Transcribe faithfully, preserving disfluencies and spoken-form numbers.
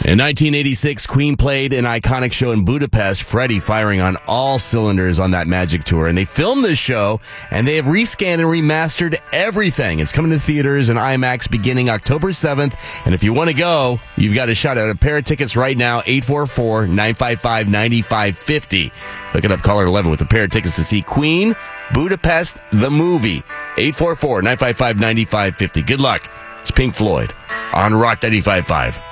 In nineteen eighty-six, Queen played an iconic show in Budapest, Freddie firing on all cylinders on that magic tour. And they filmed this show, and they have rescanned and remastered everything. It's coming to theaters and IMAX beginning October seventh. And if you want to go, you've got a shot at a pair of tickets right now, eight four four, nine five five, nine five five zero. Look it up, caller eleven with a pair of tickets to see Queen, Budapest, the movie. eight four four, nine five five, nine five five zero. Good luck. It's Pink Floyd on Rock ninety-five point five.